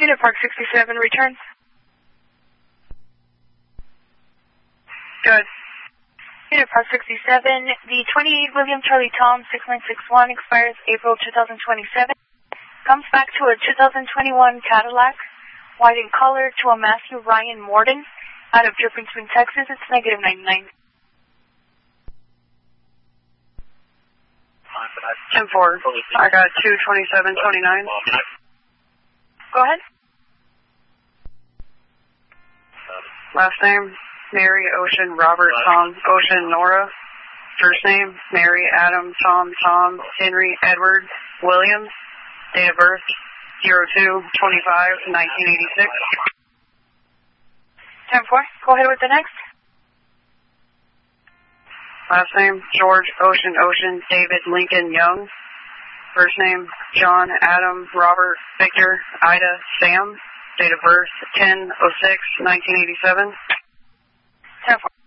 Unit Park 67, return. Good. Unit Park 67, the 28 William Charlie Tom 6961 expires April 2027. Comes back to a 2021 Cadillac, white in color, to a Matthew Ryan Morden, out of Dripping Spring, Texas. It's negative 99. 10-4. I got 22729. Go ahead. Last name, Mary, Ocean, Robert, Tom, Ocean, Nora. First name, Mary, Adam, Tom, Henry, Edward, Williams. Date of birth, 02/25/1986. 10-4. Go ahead with the next. Last name, George, Ocean, David, Lincoln, Young. First name, John, Adam, Robert, Victor, Ida, Sam. Date of birth, 10/06/1987. 10-4.